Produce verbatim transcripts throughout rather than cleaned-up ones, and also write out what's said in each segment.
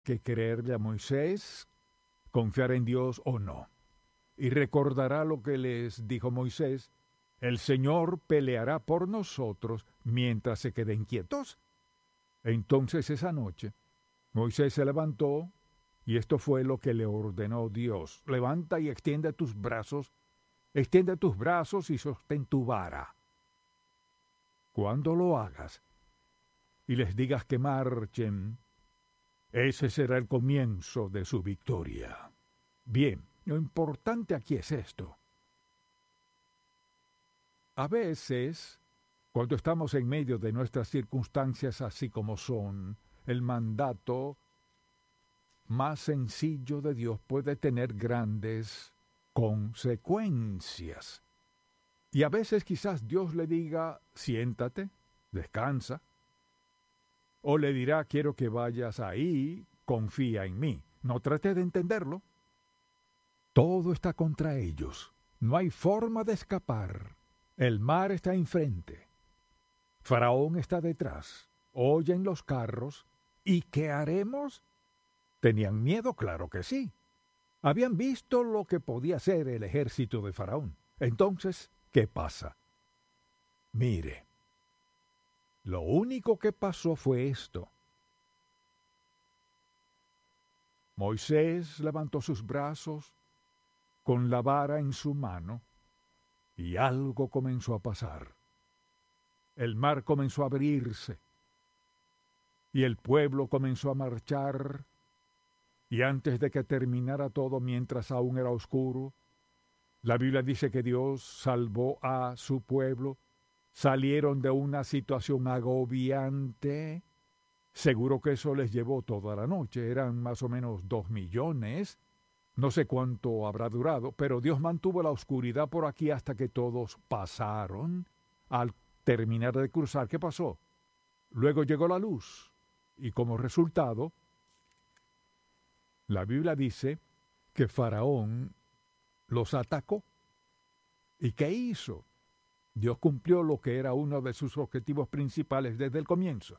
que creerle a Moisés, confiar en Dios o no. Y recordará lo que les dijo Moisés: el Señor peleará por nosotros mientras se queden quietos. Entonces esa noche Moisés se levantó, y esto fue lo que le ordenó Dios: levanta y extiende tus brazos, extiende tus brazos y sostén tu vara. Cuando lo hagas y les digas que marchen, ese será el comienzo de su victoria. Bien, lo importante aquí es esto. A veces, cuando estamos en medio de nuestras circunstancias así como son, el mandato más sencillo de Dios puede tener grandes consecuencias. Y a veces quizás Dios le diga: siéntate, descansa. O le dirá: quiero que vayas ahí, confía en mí. No trate de entenderlo. Todo está contra ellos. No hay forma de escapar. El mar está enfrente. Faraón está detrás. Oyen los carros. ¿Y qué haremos? ¿Tenían miedo? Claro que sí. Habían visto lo que podía ser el ejército de Faraón. Entonces, ¿qué pasa? Mire, lo único que pasó fue esto. Moisés levantó sus brazos con la vara en su mano y algo comenzó a pasar. El mar comenzó a abrirse y el pueblo comenzó a marchar, y antes de que terminara todo, mientras aún era oscuro, la Biblia dice que Dios salvó a su pueblo. Salieron de una situación agobiante. Seguro que eso les llevó toda la noche. Eran más o menos dos millones. No sé cuánto habrá durado, pero Dios mantuvo la oscuridad por aquí hasta que todos pasaron. Al terminar de cruzar, ¿qué pasó? Luego llegó la luz. Y como resultado, la Biblia dice que Faraón los atacó. ¿Y qué hizo? Dios cumplió lo que era uno de sus objetivos principales desde el comienzo.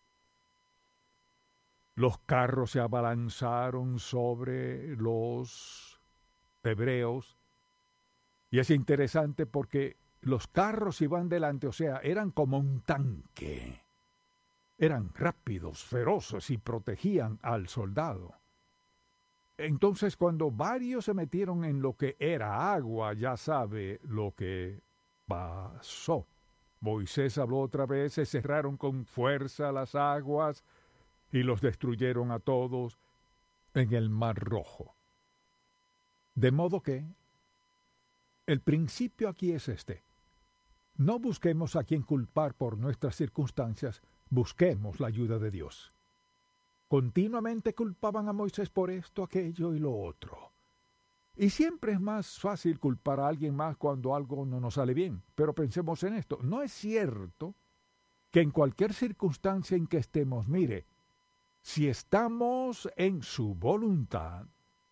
Los carros se abalanzaron sobre los hebreos. Y es interesante porque los carros iban delante, o sea, eran como un tanque. Eran rápidos, feroces y protegían al soldado. Entonces, cuando varios se metieron en lo que era agua, ya sabe lo que pasó. Moisés habló otra vez, se cerraron con fuerza las aguas y los destruyeron a todos en el Mar Rojo. De modo que el principio aquí es este: no busquemos a quien culpar por nuestras circunstancias, busquemos la ayuda de Dios. Continuamente culpaban a Moisés por esto, aquello y lo otro. Y siempre es más fácil culpar a alguien más cuando algo no nos sale bien. Pero pensemos en esto: ¿no es cierto que en cualquier circunstancia en que estemos, mire, si estamos en su voluntad,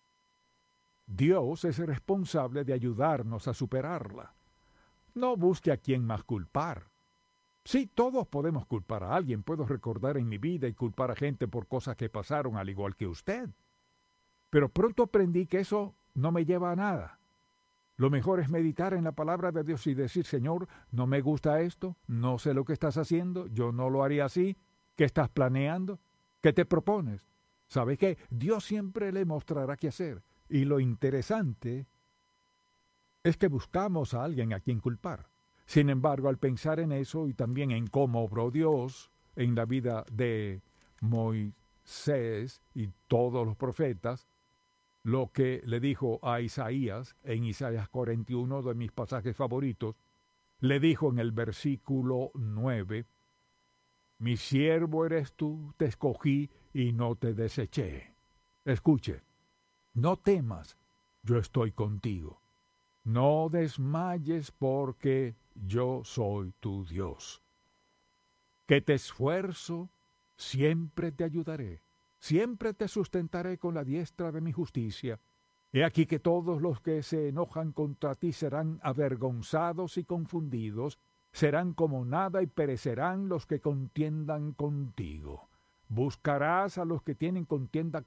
Dios es responsable de ayudarnos a superarla? No busque a quien más culpar. Sí, todos podemos culpar a alguien. Puedo recordar en mi vida y culpar a gente por cosas que pasaron al igual que usted. Pero pronto aprendí que eso no me lleva a nada. Lo mejor es meditar en la palabra de Dios y decir: Señor, no me gusta esto, no sé lo que estás haciendo, yo no lo haría así. ¿Qué estás planeando? ¿Qué te propones? ¿Sabe qué? Dios siempre le mostrará qué hacer. Y lo interesante es que buscamos a alguien a quien culpar. Sin embargo, al pensar en eso y también en cómo obró Dios en la vida de Moisés y todos los profetas, lo que le dijo a Isaías en Isaías cuarenta y uno, de mis pasajes favoritos, le dijo en el versículo nueve: mi siervo eres tú, te escogí y no te deseché. Escuche, no temas, yo estoy contigo. No desmayes porque yo soy tu Dios. Que te esfuerzo, siempre te ayudaré. Siempre te sustentaré con la diestra de mi justicia. He aquí que todos los que se enojan contra ti serán avergonzados y confundidos, serán como nada y perecerán los que contiendan contigo. Buscarás a los que tienen contienda